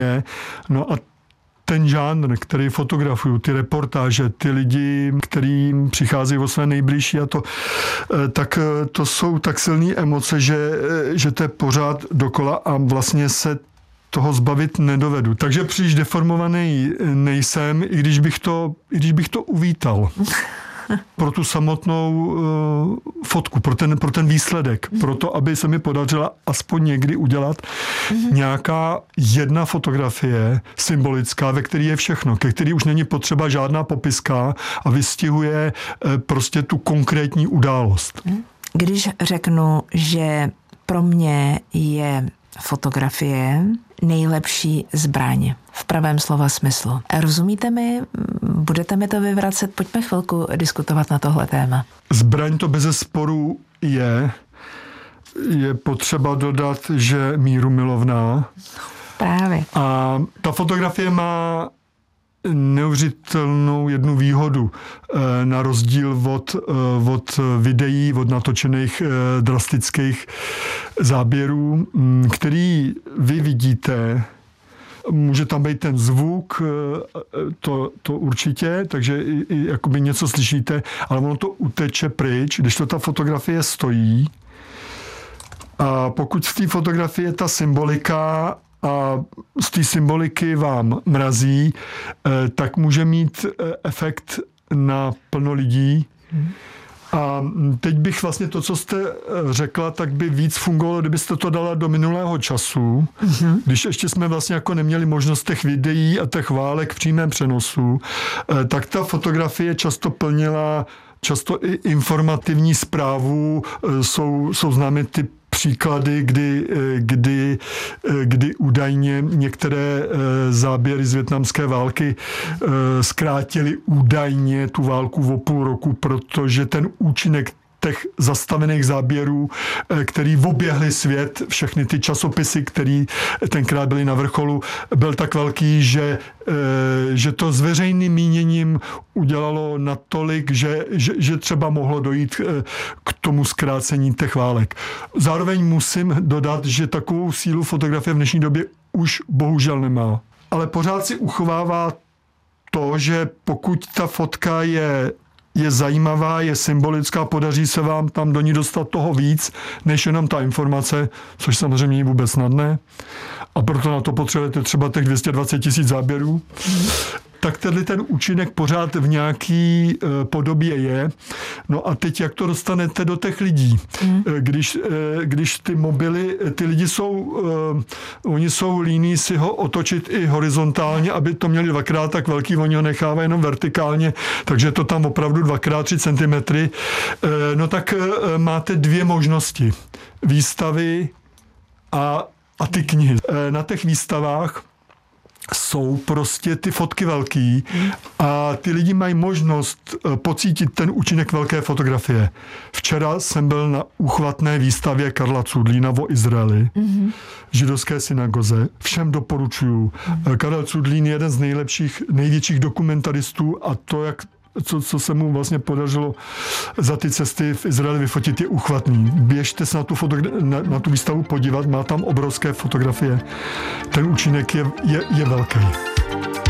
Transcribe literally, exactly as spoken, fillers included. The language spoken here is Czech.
No a ten žánr, který fotografuju, ty reportáže, ty lidi, kterým přicházejí o své nejbližší a to, tak to jsou tak silné emoce, že, že to je pořád dokola a vlastně se toho zbavit nedovedu. Takže příliš deformovaný nejsem, i když bych to, i když bych to uvítal. Pro tu samotnou uh, fotku, pro ten, pro ten výsledek, mm. pro to, aby se mi podařila aspoň někdy udělat mm. nějaká jedna fotografie symbolická, ve které je všechno, ke který už není potřeba žádná popiska a vystihuje uh, prostě tu konkrétní událost. Když řeknu, že pro mě je fotografie nejlepší zbraň v pravém slova smyslu. Rozumíte mi? Budete mi to vyvracet? Pojďme chvilku diskutovat na tohle téma. Zbraň to bezesporu je. Je potřeba dodat, že míru milovná. Právě. A ta fotografie má neuvěřitelnou jednu výhodu na rozdíl od, od videí, od natočených drastických záběrů, který vy vidíte. Může tam být ten zvuk, to, to určitě, takže i, i jakoby něco slyšíte, ale ono to uteče pryč, když to ta fotografie stojí. A pokud v té fotografii je ta symbolika a z té symboliky vám mrazí, tak může mít efekt na plno lidí. A teď bych vlastně to, co jste řekla, tak by víc fungovalo, kdybyste to dala do minulého času, mm-hmm. když ještě jsme vlastně jako neměli možnost těch videí a těch válek v přímém přenosu, tak ta fotografie často plnila často i informativní zprávu, jsou, jsou známy ty příklady, kdy, kdy, kdy údajně některé záběry z vietnamské války zkrátily údajně tu válku o půl roku, protože ten účinek těch zastavených záběrů, který oběhly svět, všechny ty časopisy, které tenkrát byly na vrcholu, byl tak velký, že, že to s veřejným míněním udělalo natolik, že, že, že třeba mohlo dojít k tomu zkrácení těch válek. Zároveň musím dodat, že takovou sílu fotografie v dnešní době už bohužel nemá. Ale pořád si uchovává to, že pokud ta fotka je je zajímavá, je symbolická, podaří se vám tam do ní dostat toho víc, než jenom ta informace, což samozřejmě není vůbec snadné. A proto na to potřebujete třeba těch dvě stě dvacet tisíc záběrů. Tak tenhle ten účinek pořád v nějaký e, podobě je. No a teď jak to dostanete do těch lidí? Mm. Když, e, když ty mobily, ty lidi jsou, e, oni jsou líní si ho otočit i horizontálně, aby to měli dvakrát tak velký, oni ho nechávají jenom vertikálně, takže to tam opravdu dvakrát tři centimetry. E, no tak e, máte dvě možnosti. Výstavy a, a ty knihy. E, na těch výstavách jsou prostě ty fotky velký a ty lidi mají možnost pocítit ten účinek velké fotografie. Včera jsem byl na úchvatné výstavě Karla Cudlína o Izraeli, mm-hmm. židovské synagoze. Všem doporučuju. Mm-hmm. Karel Cudlín je jeden z nejlepších, největších dokumentaristů a to, jak Co, co se mu vlastně podařilo za ty cesty v Izraeli vyfotit, je uchvatný. Běžte se na tu, fotogra- na, na tu výstavu podívat, má tam obrovské fotografie. Ten účinek je, je, je velký.